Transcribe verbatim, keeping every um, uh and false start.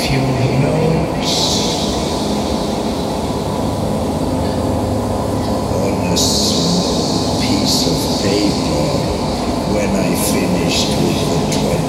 few notes on a small piece of paper when I finished with the twenty.